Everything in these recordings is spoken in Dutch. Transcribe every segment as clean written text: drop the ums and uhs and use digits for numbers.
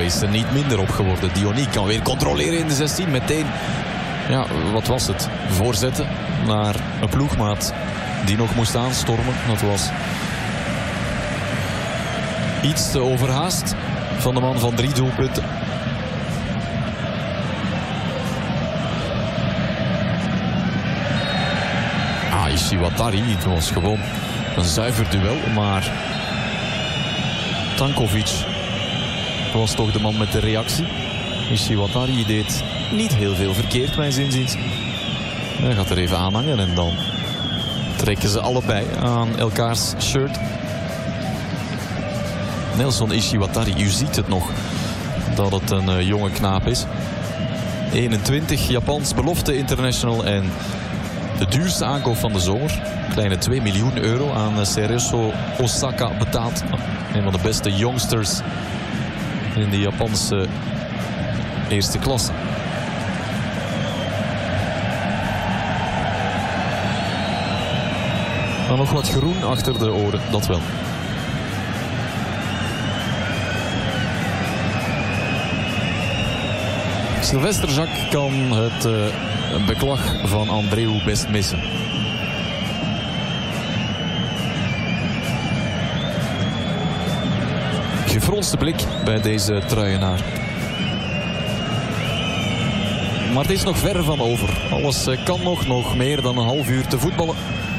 is er niet minder op geworden. Diony kan weer controleren in de 16. Meteen, ja, wat was het? Voorzetten naar een ploegmaat die nog moest aanstormen. Dat was iets te overhaast van de man van 3 doelpunten. Ishiwatari, het was gewoon een zuiver duel, maar Tankovic was toch de man met de reactie. Ishiwatari deed niet heel veel verkeerd, mijn zinziens. Hij gaat er even aanhangen en dan trekken ze allebei aan elkaars shirt. Nelson Ishiwatari, u ziet het nog dat het een jonge knaap is. 21, Japans belofte international en de duurste aankoop van de zomer. Kleine 2 miljoen euro aan Cerezo Osaka betaald. Een van de beste youngsters in de Japanse eerste klasse. Maar nog wat groen achter de oren, dat wel. Sylvester Jacques kan het beklag van Andreu best missen. Gefronste blik bij deze truienaar. Maar het is nog ver van over. Alles kan nog meer dan een half uur te voetballen.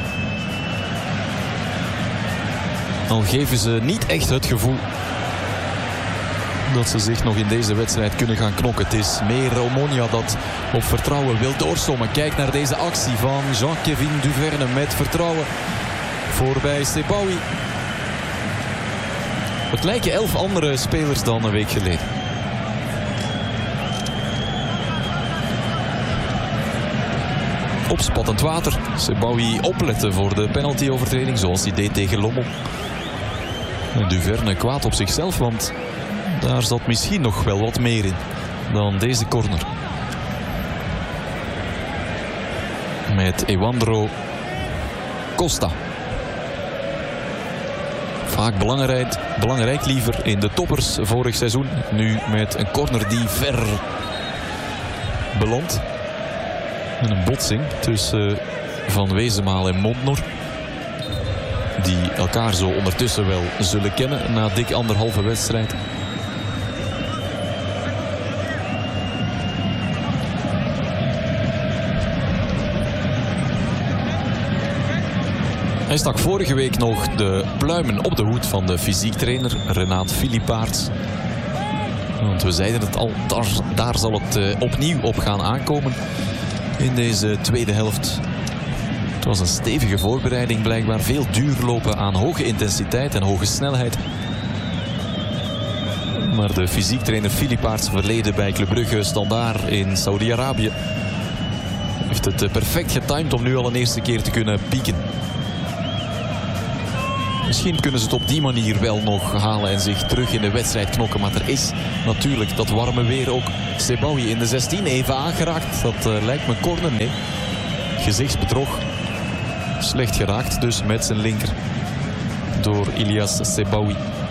Dan geven ze niet echt het gevoel dat ze zich nog in deze wedstrijd kunnen gaan knokken. Het is meer Omonia dat op vertrouwen wil doorsommen. Kijk naar deze actie van Jean-Kevin Duverne met vertrouwen voorbij Sebaoui. Het lijken 11 andere spelers dan een week geleden. Opspattend water. Sebaoui opletten voor de penaltyovertreding zoals hij deed tegen Lommel. En Duverne kwaad op zichzelf, want daar zat misschien nog wel wat meer in dan deze corner. Met Ewandro Costa. Vaak belangrijk liever in de toppers vorig seizoen. Nu met een corner die ver belandt. En een botsing tussen Van Wezenmaal en Montnor. Die elkaar zo ondertussen wel zullen kennen na dik 1,5 wedstrijd. Hij stak vorige week nog de pluimen op de hoed van de fysiektrainer Renaat Philippaerts. Want we zeiden het al, daar zal het opnieuw op gaan aankomen in deze tweede helft. Het was een stevige voorbereiding blijkbaar. Veel duurlopen aan hoge intensiteit en hoge snelheid. Maar de fysiektrainer Philippaerts, verleden bij Club Brugge, Standaard in Saudi-Arabië, heeft het perfect getimed om nu al een eerste keer te kunnen pieken. Misschien kunnen ze het op die manier wel nog halen en zich terug in de wedstrijd knokken. Maar er is natuurlijk dat warme weer ook. Sebaoui in de 16 even aangeraakt. Dat lijkt me corner. Nee. Gezichtsbedrog. Slecht geraakt dus met zijn linker door Ilias Sebaoui.